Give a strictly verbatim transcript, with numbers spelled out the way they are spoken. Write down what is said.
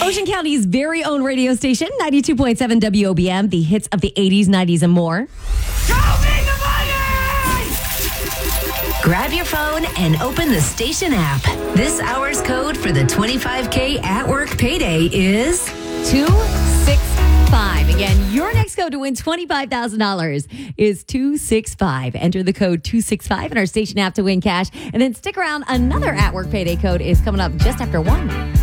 Ocean County's very own radio station, ninety-two point seven W O B M, the hits of the eighties, nineties, and more. Grab your phone and open the station app. This hour's code for the twenty-five K at work payday is two six five. Again, your next code to win twenty-five thousand dollars is two six five. Enter the code two six five in our station app to win cash. And then stick around. Another at work payday code is coming up just after one.